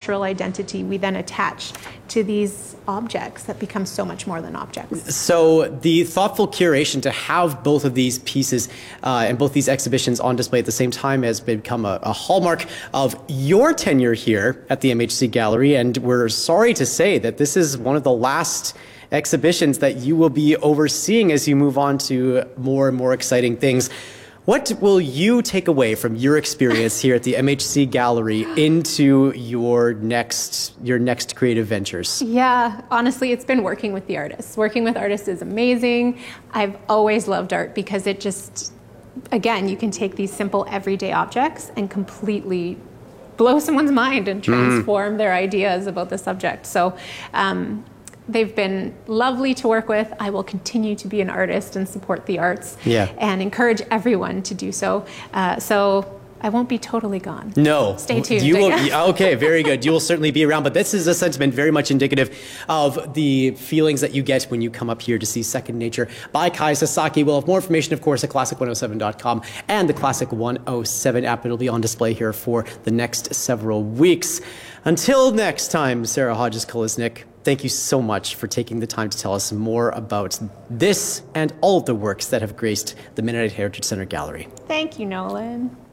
cultural identity we then attach to these objects that become so much more than objects. So the thoughtful curation to have both of these pieces and both these exhibitions on display at the same time has become a hallmark of your tenure here at the MHC Gallery, and we're sorry to say that this is one of the last exhibitions that you will be overseeing as you move on to more and more exciting things. What will you take away from your experience here at the MHC Gallery into your next creative ventures? Yeah, honestly, it's been working with the artists. Working with artists is amazing. I've always loved art because it just, again, you can take these simple everyday objects and completely blow someone's mind and transform their ideas about the subject. So they've been lovely to work with. I will continue to be an artist and support the arts and encourage everyone to do so. So I won't be totally gone. No. Stay tuned. You will, okay, very good. You will certainly be around, but this is a sentiment very much indicative of the feelings that you get when you come up here to see Second Nature by Kai Sasaki. We'll have more information, of course, at classic107.com and the Classic 107 app. It'll be on display here for the next several weeks. Until next time, Sarah Hodges-Kolesnik, thank you so much for taking the time to tell us more about this and all of the works that have graced the Mennonite Heritage Center Gallery. Thank you, Nolan.